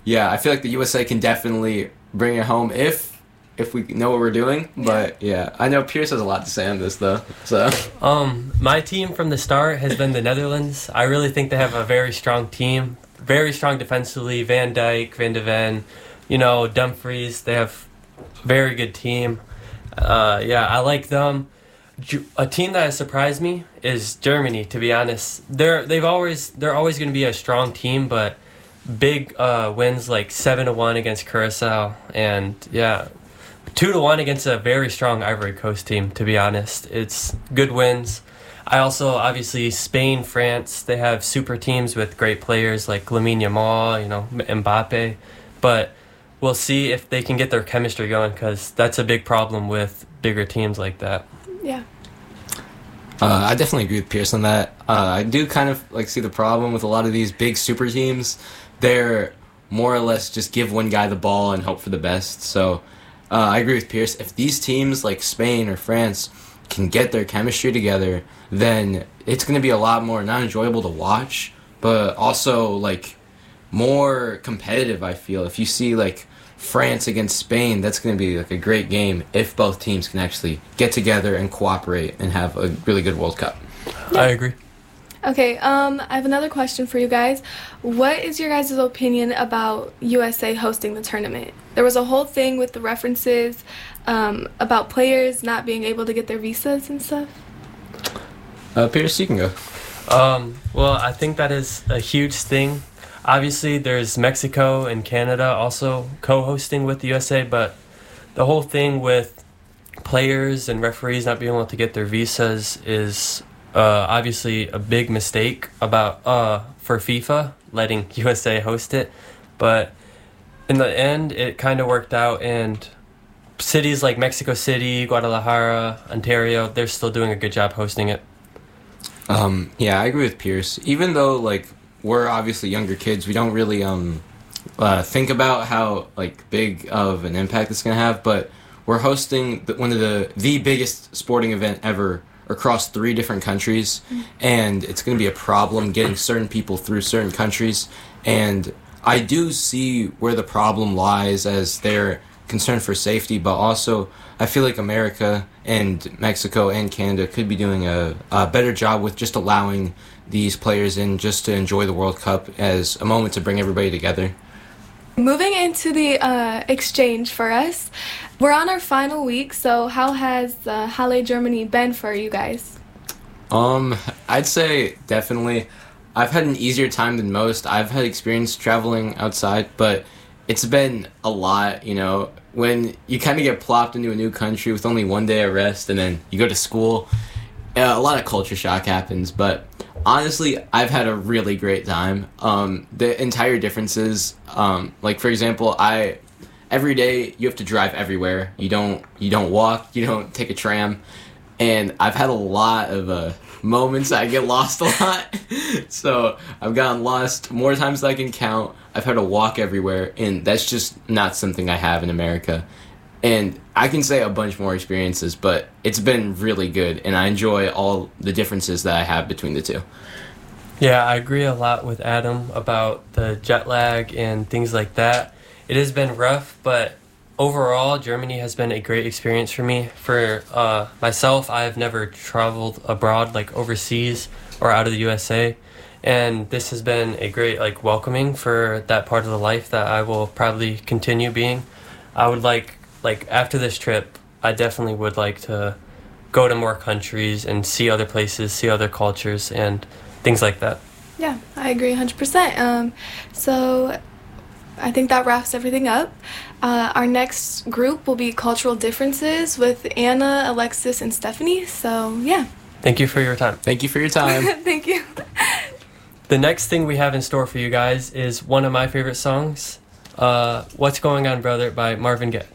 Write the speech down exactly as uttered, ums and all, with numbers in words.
yeah, I feel like the U S A can definitely bring it home if if we know what we're doing. But yeah, I know Pierce has a lot to say on this though. So um, my team from the start has been the Netherlands. I really think they have a very strong team, very strong defensively. Van Dijk, Van de Ven, you know, Dumfries. They have a very good team. Uh, yeah, I like them. A team that has surprised me is Germany. To be honest, they're they've always they're always going to be a strong team, but big uh, wins like seven to one against Curacao, and yeah, two to one against a very strong Ivory Coast team. To be honest, it's good wins. I also obviously Spain, France. They have super teams with great players like Lamine Yamal, you know, Mbappe, but we'll see if they can get their chemistry going because that's a big problem with bigger teams like that. Yeah. Uh, I definitely agree with Pierce on that. Uh, I do kind of like see the problem with a lot of these big super teams. They're more or less just give one guy the ball and hope for the best. So uh, I agree with Pierce. If these teams like Spain or France can get their chemistry together, then it's going to be a lot more not enjoyable to watch, but also like more competitive. I feel if you see like France against Spain, that's going to be like a great game if both teams can actually get together and cooperate and have a really good World Cup. Yeah. I agree. Okay, um, I have another question for you guys. What is your guys' opinion about U S A hosting the tournament? There was a whole thing with the references um, about players not being able to get their visas and stuff. Uh, Pierce, you can go. Um, well, I think that is a huge thing. Obviously, there's Mexico and Canada also co-hosting with the U S A, but the whole thing with players and referees not being able to get their visas is uh, obviously a big mistake about uh, for FIFA letting U S A host it. But in the end, it kind of worked out, and cities like Mexico City, Guadalajara, Ontario, they're still doing a good job hosting it. Um, yeah, I agree with Pierce. Even though, like, we're obviously younger kids, we don't really um uh, think about how like big of an impact it's gonna have. But we're hosting the, one of the the biggest sporting event ever across three different countries, and it's gonna be a problem getting certain people through certain countries. And I do see where the problem lies, as they're concerned for safety, but also I feel like America and Mexico and Canada could be doing a, a better job with just allowing these players in just to enjoy the World Cup as a moment to bring everybody together. Moving into the uh, exchange for us, we're on our final week, so how has uh, Halle Germany been for you guys? Um, I'd say definitely. I've had an easier time than most. I've had experience traveling outside, but it's been a lot, you know. When you kind of get plopped into a new country with only one day of rest and then you go to school, uh, a lot of culture shock happens, but honestly, I've had a really great time. Um, the entire differences, um, like for example, I every day you have to drive everywhere. You don't you don't walk. You don't take a tram, and I've had a lot of uh, moments I get lost a lot. So I've gotten lost more times than I can count. I've had to walk everywhere, and that's just not something I have in America. And I can say a bunch more experiences, but it's been really good, and I enjoy all the differences that I have between the two. Yeah, I agree a lot with Adam about the jet lag and things like that. It has been rough, but overall, Germany has been a great experience for me. For uh, myself, I have never traveled abroad, like overseas or out of the U S A, and this has been a great like welcoming for that part of the life that I will probably continue being. I would like, like after this trip, I definitely would like to go to more countries and see other places, see other cultures, and things like that. Yeah, I agree one hundred percent. Um, so I think that wraps everything up. Uh, our next group will be Cultural Differences with Anna, Alexis, and Stephanie. So, yeah. Thank you for your time. Thank you for your time. Thank you. The next thing we have in store for you guys is one of my favorite songs, uh, What's Going On, Brother by Marvin Gaye.